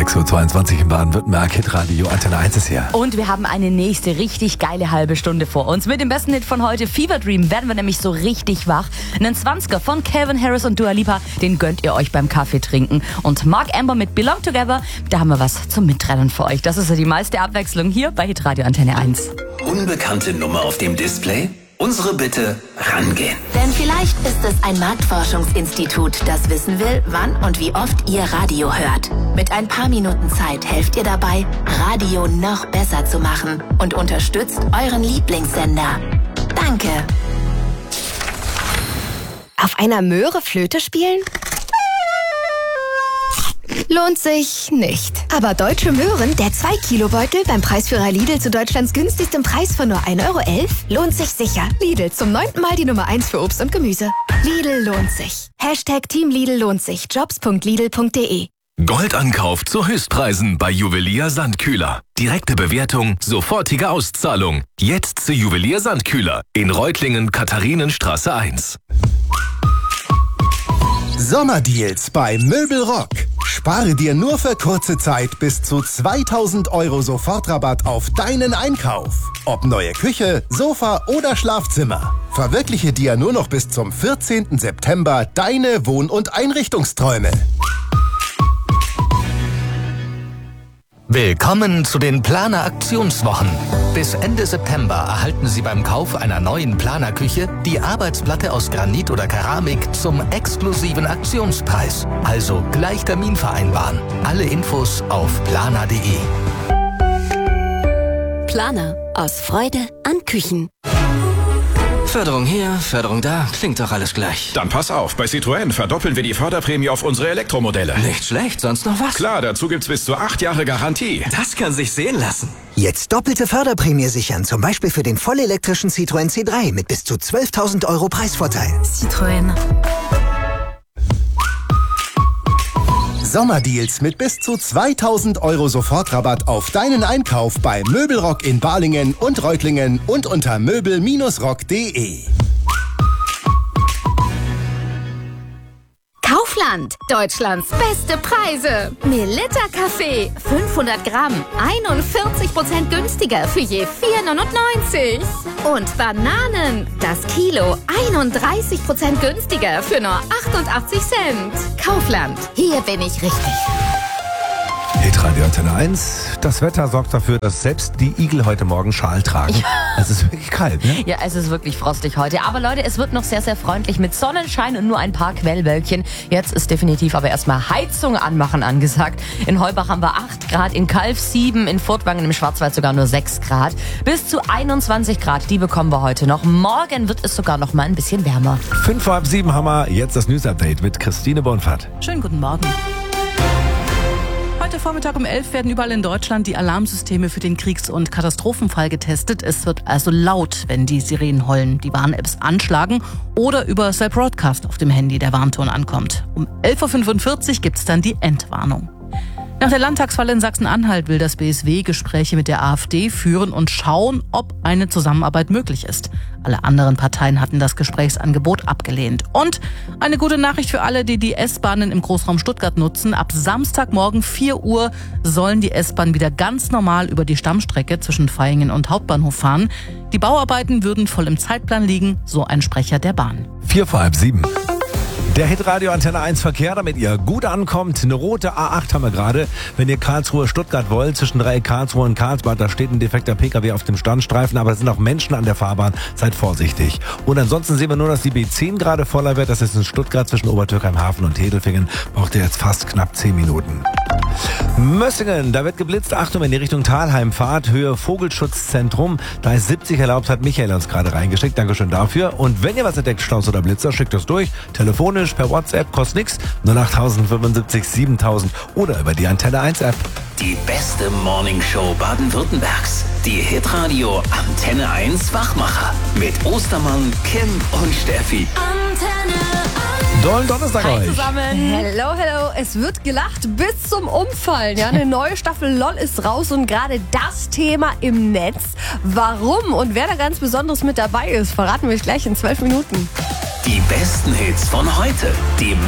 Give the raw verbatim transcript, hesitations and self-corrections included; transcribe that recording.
sechs Uhr zweiundzwanzig in Baden-Württemberg, Hitradio Antenne eins ist hier. Und wir haben eine nächste richtig geile halbe Stunde vor uns. Mit dem besten Hit von heute, Fever Dream, werden wir nämlich so richtig wach. Einen zwanziger von Calvin Harris und Dua Lipa, den gönnt ihr euch beim Kaffee trinken. Und Mark Amber mit Belong Together, da haben wir was zum Mitrennen für euch. Das ist ja die meiste Abwechslung hier bei Hitradio Antenne eins. Unbekannte Nummer auf dem Display? Unsere Bitte, rangehen. Denn vielleicht ist es ein Marktforschungsinstitut, das wissen will, wann und wie oft ihr Radio hört. Mit ein paar Minuten Zeit helft ihr dabei, Radio noch besser zu machen und unterstützt euren Lieblingssender. Danke. Auf einer Möhre Flöte spielen? Lohnt sich nicht. Aber Deutsche Möhren, der zwei Kilo Beutel beim Preisführer Lidl zu Deutschlands günstigstem Preis von nur ein Euro elf, lohnt sich sicher. Lidl, zum neunten Mal die Nummer eins für Obst und Gemüse. Lidl lohnt sich. Hashtag Team Lidl lohnt sich. Jobs punkt lidl punkt de. Goldankauf zu Höchstpreisen bei Juwelier Sandkühler. Direkte Bewertung, sofortige Auszahlung. Jetzt zu Juwelier Sandkühler in Reutlingen, Katharinenstraße eins. Sommerdeals bei Möbelrock. Spare dir nur für kurze Zeit bis zu zweitausend Euro Sofortrabatt auf deinen Einkauf. Ob neue Küche, Sofa oder Schlafzimmer. Verwirkliche dir nur noch bis zum vierzehnten September deine Wohn- und Einrichtungsträume. Willkommen zu den Planer-Aktionswochen. Bis Ende September erhalten Sie beim Kauf einer neuen Planerküche die Arbeitsplatte aus Granit oder Keramik zum exklusiven Aktionspreis. Also gleich Termin vereinbaren. Alle Infos auf planer punkt de. Planer. Aus Freude an Küchen. Förderung hier, Förderung da, klingt doch alles gleich. Dann pass auf, bei Citroën verdoppeln wir die Förderprämie auf unsere Elektromodelle. Nicht schlecht, sonst noch was? Klar, dazu gibt's bis zu acht Jahre Garantie. Das kann sich sehen lassen. Jetzt doppelte Förderprämie sichern, zum Beispiel für den vollelektrischen Citroën C drei mit bis zu zwölftausend Euro Preisvorteil. Citroën. Sommerdeals mit bis zu zweitausend Euro Sofortrabatt auf deinen Einkauf bei Möbelrock in Balingen und Reutlingen und unter möbel Bindestrich rock punkt de. Kaufland, Deutschlands beste Preise. Melitta Kaffee, fünfhundert Gramm, einundvierzig Prozent günstiger für je vier neunundneunzig. Und Bananen, das Kilo, einunddreißig Prozent günstiger für nur achtundachtzig Cent. Kaufland, hier bin ich richtig. Hitradio Antenne eins. Das Wetter sorgt dafür, dass selbst die Igel heute Morgen Schal tragen. Ja. Es ist wirklich kalt, ne? Ja, es ist wirklich frostig heute. Aber Leute, es wird noch sehr, sehr freundlich mit Sonnenschein und nur ein paar Quellwölkchen. Jetzt ist definitiv aber erstmal Heizung anmachen angesagt. In Heubach haben wir acht Grad, in Calw sieben, in Furtwangen im Schwarzwald sogar nur sechs Grad. Bis zu einundzwanzig Grad, die bekommen wir heute noch. Morgen wird es sogar noch mal ein bisschen wärmer. Fünf vor halb sieben haben wir jetzt das News-Update mit Christine Bonfahrt. Schönen guten Morgen. Heute Vormittag um elf werden überall in Deutschland die Alarmsysteme für den Kriegs- und Katastrophenfall getestet. Es wird also laut, wenn die Sirenen heulen, die Warn-Apps anschlagen oder über Cell Broadcast auf dem Handy der Warnton ankommt. Um elf Uhr fünfundvierzig gibt es dann die Endwarnung. Nach der Landtagswahl in Sachsen-Anhalt will das B S W Gespräche mit der AfD führen und schauen, ob eine Zusammenarbeit möglich ist. Alle anderen Parteien hatten das Gesprächsangebot abgelehnt. Und eine gute Nachricht für alle, die die S-Bahnen im Großraum Stuttgart nutzen. Ab Samstagmorgen vier Uhr sollen die S-Bahnen wieder ganz normal über die Stammstrecke zwischen Vaihingen und Hauptbahnhof fahren. Die Bauarbeiten würden voll im Zeitplan liegen, so ein Sprecher der Bahn. Vier vor halb sieben. Der Hitradio Antenne eins Verkehr, damit ihr gut ankommt. Eine rote A acht haben wir gerade. Wenn ihr Karlsruhe-Stuttgart wollt, zwischen Dreieck Karlsruhe und Karlsbad, da steht ein defekter Pkw auf dem Standstreifen, aber es sind auch Menschen an der Fahrbahn. Seid vorsichtig. Und ansonsten sehen wir nur, dass die B zehn gerade voller wird. Das ist in Stuttgart zwischen Obertürkheim-Hafen und Tedelfingen. Braucht ihr jetzt fast knapp zehn Minuten. Mössingen, da wird geblitzt. Achtung, wenn ihr Richtung Thalheim fahrt, Höhe Vogelschutzzentrum. Da ist siebzig erlaubt, hat Michael uns gerade reingeschickt. Dankeschön dafür. Und wenn ihr was entdeckt, Staus oder Blitzer, schickt das durch. Telefonisch, per WhatsApp, kostet nix. null acht fünfundsiebzig siebentausend oder über die Antenne eins App. Die beste Morningshow Baden-Württembergs. Die Hitradio Antenne eins Wachmacher. Mit Ostermann, Kim und Steffi. Antenne Dollen Donnerstag Hi euch. zusammen. Hello, hello. Es wird gelacht bis zum Umfallen. Ja, eine neue Staffel LOL ist raus und gerade das Thema im Netz. Warum und wer da ganz Besonderes mit dabei ist, verraten wir euch gleich in zwölf Minuten. Die besten Hits von heute. Die